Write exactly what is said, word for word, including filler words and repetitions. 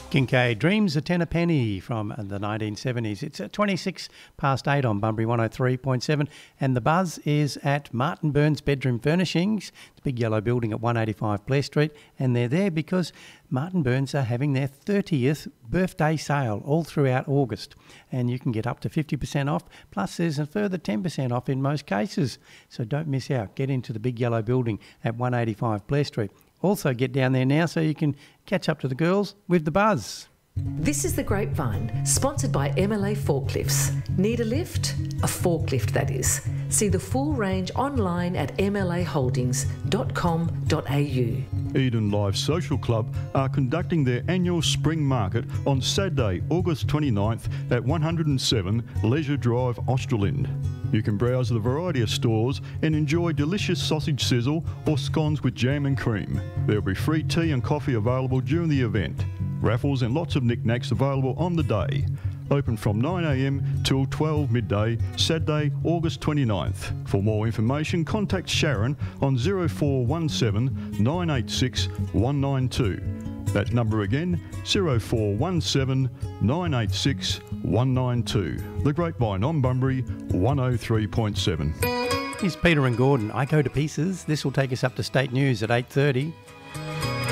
Kincaid Dreams a Ten a Penny from the nineteen seventies. It's at twenty-six past eight on Bunbury one oh three point seven, and the buzz is at Martin Burns Bedroom Furnishings, the big yellow building at one eighty-five Blair Street, and they're there because Martin Burns are having their thirtieth birthday sale all throughout August, and you can get up to fifty percent off, plus there's a further ten percent off in most cases. So don't miss out. Get into the big yellow building at one eighty-five Blair Street. Also get down there now so you can catch up to the girls with the buzz. This is The Grapevine, sponsored by M L A Forklifts. Need a lift? A forklift, that is. See the full range online at m l a holdings dot com dot a u. Eden Life Social Club are conducting their annual spring market on Saturday, August twenty-ninth at one oh seven Leisure Drive, Australind. You can browse the variety of stores and enjoy delicious sausage sizzle or scones with jam and cream. There will be free tea and coffee available during the event. Raffles and lots of knickknacks available on the day. Open from nine a m till twelve midday, Saturday, August twenty-ninth. For more information, contact Sharon on zero four one seven nine eight six one nine two. That number again, zero four one seven nine eight six one nine two. The Grapevine on Bunbury, one oh three point seven. Here's Peter and Gordon. I go to pieces. This will take us up to state news at eight thirty.